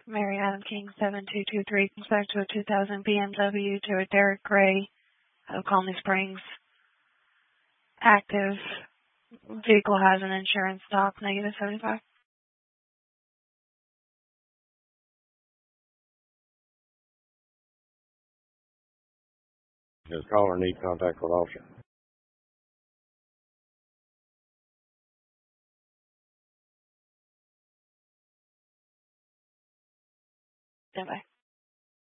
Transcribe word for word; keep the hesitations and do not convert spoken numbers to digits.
Mary Adam King seven two two three, respect to a two thousand B M W to a Derek Gray of Colony Springs. Active. Vehicle has an insurance stop, negative seventy-five. Does caller need contact with officer? Stand by.